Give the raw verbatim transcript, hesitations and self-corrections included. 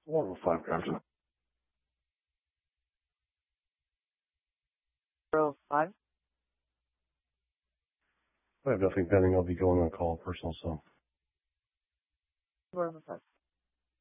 One oh five, Captain. Zero five. I have nothing pending. I'll be going on call, personal cell. Four oh five.